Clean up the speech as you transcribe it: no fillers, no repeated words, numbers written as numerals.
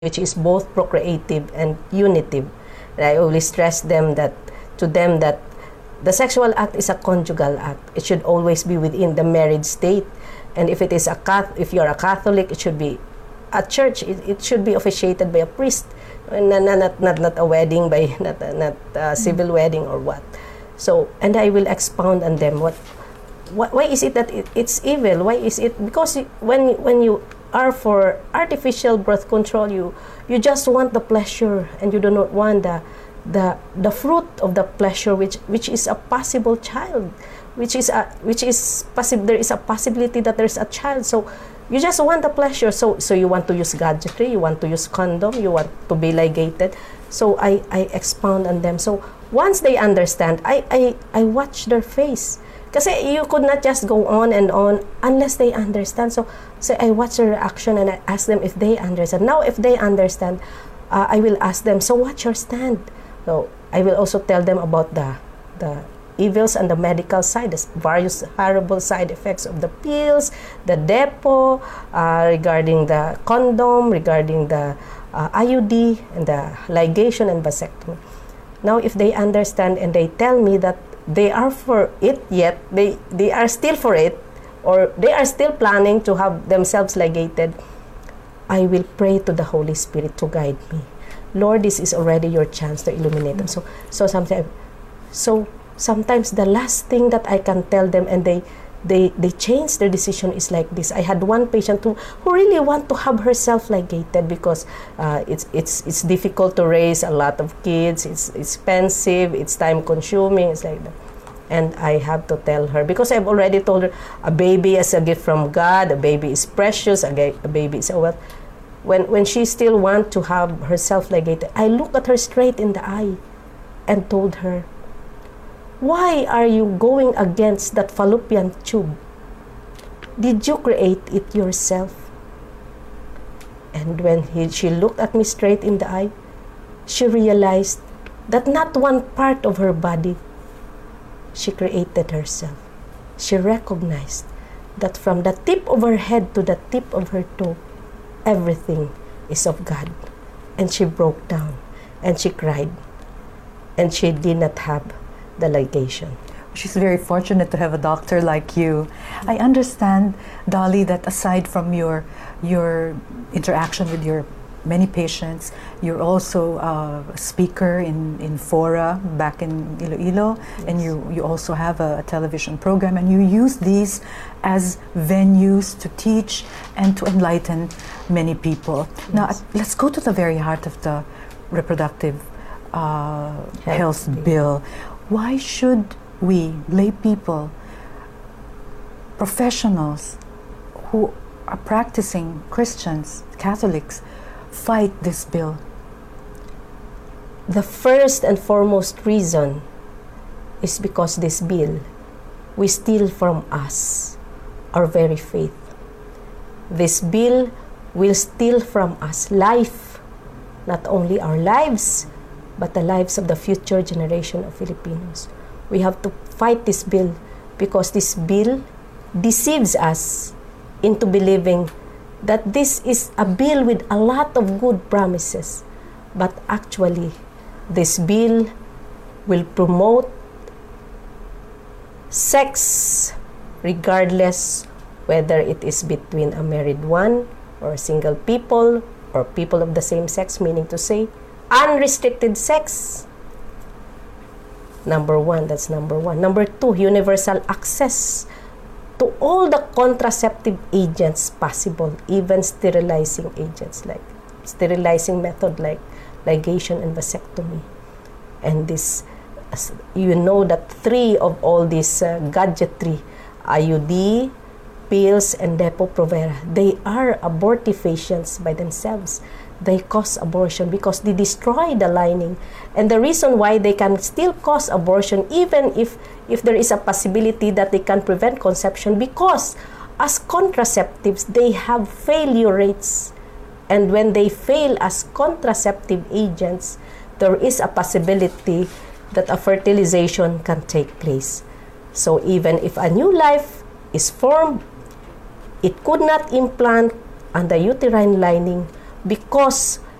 which is both procreative and unitive. And I always stress to them that the sexual act is a conjugal act. It should always be within the married state. And if if you're a Catholic, it should be at church. It should be officiated by a priest, not a wedding by not a civil wedding or what. So, and I will expound on them why is it that it's evil? Why is it? Because when you are for artificial birth control, you just want the pleasure, and you do not want the fruit of the pleasure, which is a possible child, there is a possibility that there's a child. So you just want the pleasure. So you want to use gadgetry, you want to use condom, you want to be ligated. So I expound on them. So once they understand, I watch their face. Kasi you could not just go on and on unless they understand. So I watch their reaction and I ask them if they understand. Now, if they understand, I will ask them, so what's your stand? So I will also tell them about the evils and the medical side, the various horrible side effects of the pills, the depo, regarding the condom, regarding the IUD, and the ligation and vasectomy. Now, if they understand and they tell me that they are for it, yet they are still for it, or they are still planning to have themselves ligated, I will pray to the Holy Spirit to guide me. Lord, this is already your chance to illuminate them. So sometimes the last thing that I can tell them, and they change their decision, is like this. I had one patient who really want to have herself ligated because it's difficult to raise a lot of kids. It's expensive. It's time consuming. It's like that. And I have to tell her, because I've already told her, a baby is a gift from God. A baby is precious. A baby is a wealth. When she still want to have herself ligated, I look at her straight in the eye and told her, why are you going against that fallopian tube? Did you create it yourself? And when she looked at me straight in the eye, she realized that not one part of her body she created herself. She recognized that from the tip of her head to the tip of her toe, everything is of God. And she broke down and she cried, and she did not have the ligation. She's very fortunate to have a doctor like you. I understand, Dolly, that aside from your interaction with your many patients, you're also a speaker in fora back in Iloilo, yes. And you also have a television program, and you use these as venues to teach and to enlighten many people. Yes. Now, let's go to the very heart of the reproductive health bill. Why should we, lay people, professionals who are practicing Christians, Catholics, fight this bill? The first and foremost reason is because this bill will steal from us our very faith. This bill will steal from us life, not only our lives, but the lives of the future generation of Filipinos. We have to fight this bill because this bill deceives us into believing that this is a bill with a lot of good promises. But actually, this bill will promote sex regardless whether it is between a married one or single people or people of the same sex, meaning to say, unrestricted sex. Number one, that's number one. Number two, universal access to all the contraceptive agents possible, even sterilizing agents, like sterilizing method like ligation and vasectomy. And this, you know that three of all these gadgetry, IUD, pills, and Depo-Provera, they are abortifacients by themselves. They cause abortion because they destroy the lining. And the reason why they can still cause abortion, even if there is a possibility that they can prevent conception, because as contraceptives, they have failure rates. And when they fail as contraceptive agents, there is a possibility that a fertilization can take place. So even if a new life is formed, it could not implant on the uterine lining because